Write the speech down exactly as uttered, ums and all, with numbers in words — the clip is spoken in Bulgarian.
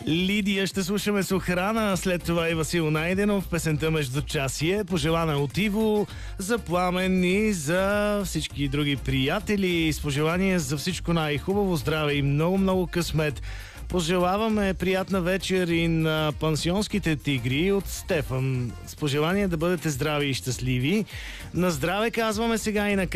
Лидия ще слушаме с охрана, след това и Васил Найденов, песента Междучасие, пожелана от Иво, за Пламен и за всички други приятели, с пожелание за всичко най-хубаво, здраве и много-много късмет. Пожелаваме приятна вечер и на пансионските тигри от Стефан. С пожелание да бъдете здрави и щастливи. На здраве казваме сега и на